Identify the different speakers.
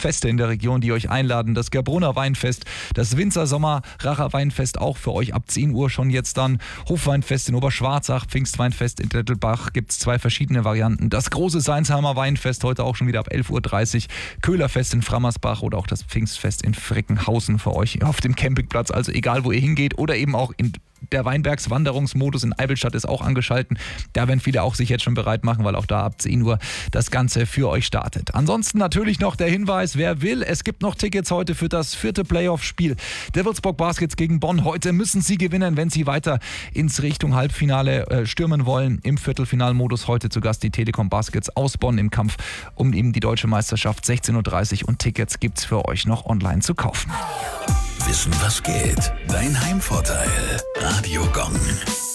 Speaker 1: Feste in der Region, die euch einladen. Das Gerbrunner Weinfest, das Winzer Sommer Racher Weinfest, auch für euch ab 10 Uhr schon jetzt dann. Hofweinfest in Oberschwarzach, Pfingstweinfest in Dettelbach, gibt es 2 verschiedene Varianten. Das große Seinsheimer Weinfest, heute auch schon wieder ab 11.30 Uhr. Köhlerfest in Frammersbach oder auch das Pfingstfest in Frickenhausen für euch auf dem Campingplatz. Also egal, wo ihr hingeht oder eben auch in der Weinbergswanderungsmodus in Eivelstadt ist auch angeschalten. Da werden viele auch sich jetzt schon bereit machen, weil auch da ab 10 Uhr das Ganze für euch startet. Ansonsten natürlich noch der Hinweis, wer will, es gibt noch Tickets heute für das 4. Playoff-Spiel der Würzburg Baskets gegen Bonn. Heute müssen sie gewinnen, wenn sie weiter ins Richtung Halbfinale stürmen wollen. Im Viertelfinalmodus heute zu Gast die Telekom Baskets aus Bonn im Kampf um eben die deutsche Meisterschaft. 16.30 Uhr und Tickets gibt's für euch noch online zu kaufen.
Speaker 2: Wissen, was geht. Dein Heimvorteil. Radio Gong.